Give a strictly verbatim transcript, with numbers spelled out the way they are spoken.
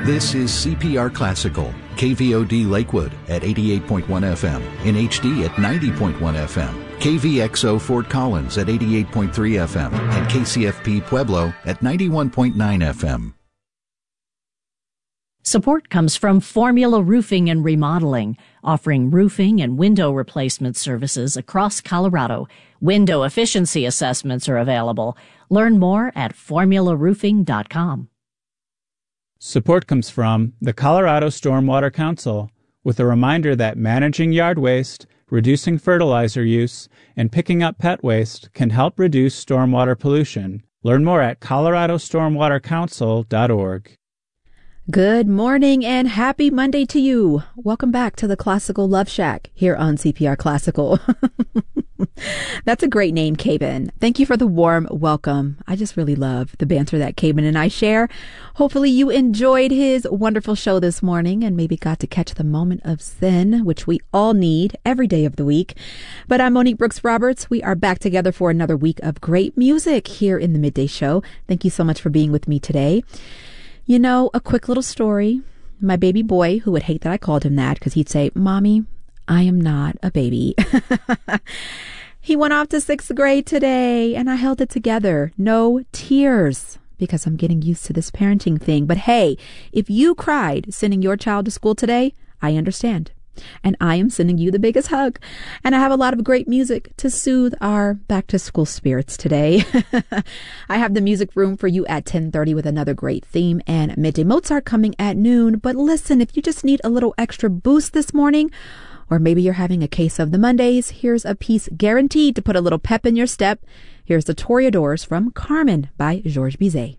This is C P R Classical, K V O D Lakewood at eighty-eight point one F M, in H D at ninety point one F M, K V X O Fort Collins at eighty-eight point three F M, and K C F P Pueblo at ninety-one point nine F M. Support comes from Formula Roofing and Remodeling, offering roofing and window replacement services across Colorado. Window efficiency assessments are available. Learn more at formula roofing dot com. Support comes from the Colorado Stormwater Council, with a reminder that managing yard waste, reducing fertilizer use, and picking up pet waste can help reduce stormwater pollution. Learn more at colorado stormwater council dot org. Good morning and happy Monday to you. Welcome back to the Classical Love Shack here on C P R Classical. That's a great name, Caben. Thank you for the warm welcome. I just really love the banter that Caben and I share. Hopefully you enjoyed his wonderful show this morning and maybe got to catch the moment of zen, which we all need every day of the week. But I'm Monique Brooks Roberts. We are back together for another week of great music here in the Midday Show. Thank you so much for being with me today. You know, a quick little story. My baby boy, who would hate that I called him that because he'd say, "Mommy, I am not a baby." He went off to sixth grade today and I held it together. No tears because I'm getting used to this parenting thing. But hey, if you cried sending your child to school today, I understand. And I am sending you the biggest hug. And I have a lot of great music to soothe our back to school spirits today. I have the music room for you at ten thirty with another great theme and Midday Mozart coming at noon. But listen, if you just need a little extra boost this morning, or maybe you're having a case of the Mondays, here's a piece guaranteed to put a little pep in your step. Here's the Toreadors from Carmen by Georges Bizet.